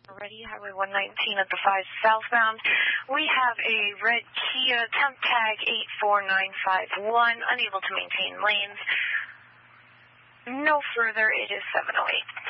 Ready, Highway 119 at the 5 southbound. We have a red Kia, temp tag 84951, unable to maintain lanes. No further, it is 7:08.